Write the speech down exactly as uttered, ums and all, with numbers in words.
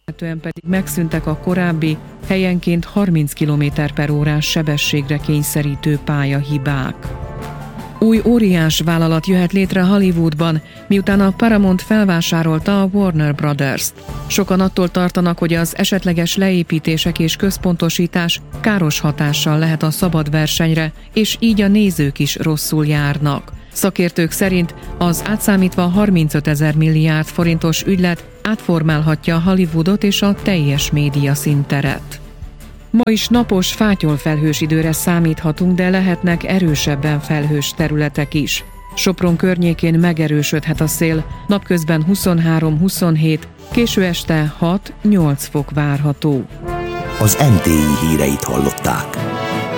Követően pedig megszűntek a korábbi, helyenként harminc kilométer per órás sebességre kényszerítő pályahibák. Új óriás vállalat jöhet létre Hollywoodban, miután a Paramount felvásárolta a Warner Brothers-t. Sokan attól tartanak, hogy az esetleges leépítések és központosítás káros hatással lehet a szabad versenyre, és így a nézők is rosszul járnak. Szakértők szerint az átszámítva harmincötezer milliárd forintos ügylet átformálhatja Hollywoodot és a teljes média színteret. Ma is napos, fátyolfelhős időre számíthatunk, de lehetnek erősebben felhős területek is. Sopron környékén megerősödhet a szél, napközben huszonhárom-huszonhét, késő este hat-nyolc fok várható. Az em té i híreit hallották.